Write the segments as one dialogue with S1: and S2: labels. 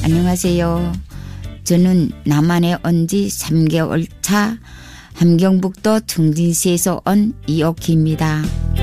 S1: 안녕하세요. 저는 남한에 온 지 3개월 차 함경북도 청진시에서 온 이옥희입니다.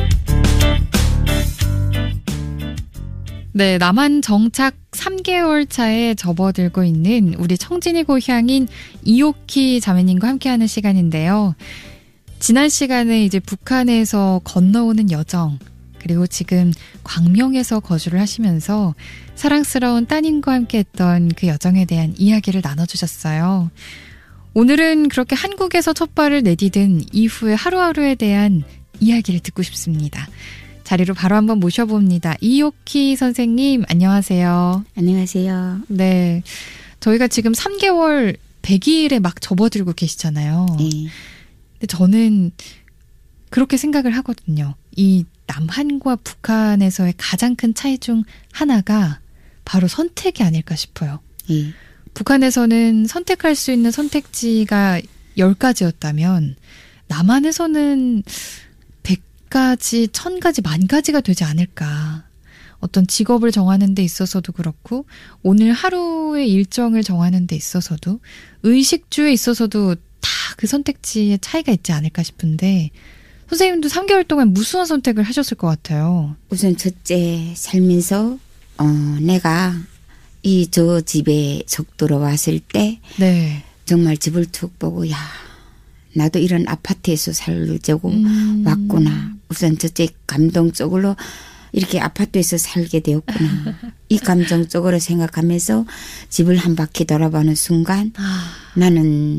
S2: 네, 남한 정착 3개월 차에 접어들고 있는 우리 청진이 고향인 이옥희 자매님과 함께하는 시간인데요. 지난 시간에 이제 북한에서 건너오는 여정, 그리고 지금 광명에서 거주를 하시면서 사랑스러운 따님과 함께했던 그 여정에 대한 이야기를 나눠주셨어요. 오늘은 그렇게 한국에서 첫 발을 내디딘 이후의 하루하루에 대한 이야기를 듣고 싶습니다. 자리로 바로 한번 모셔봅니다. 이옥희 선생님, 안녕하세요.
S1: 안녕하세요.
S2: 네, 저희가 지금 3개월 100일에 막 접어들고 계시잖아요.
S1: 네.
S2: 근데 저는 그렇게 생각을 하거든요. 이 남한과 북한에서의 가장 큰 차이 중 하나가 바로 선택이 아닐까 싶어요.
S1: 네.
S2: 북한에서는 선택할 수 있는 선택지가 10가지였다면 남한에서는 100가지, 1000가지, 10,000가지가 되지 않을까. 어떤 직업을 정하는 데 있어서도 그렇고 오늘 하루의 일정을 정하는 데 있어서도 의식주에 있어서도 다 그 선택지의 차이가 있지 않을까 싶은데 선생님도 3개월 동안 무수한 선택을 하셨을 것 같아요.
S1: 우선 첫째 살면서 내가 저 집에 속도로 왔을 때
S2: 네.
S1: 정말 집을 툭 보고 야 나도 이런 아파트에서 살려고 왔구나. 우선 첫째 감동적으로 이렇게 아파트에서 살게 되었구나. 이 감정적으로 생각하면서 집을 한 바퀴 돌아보는 순간 나는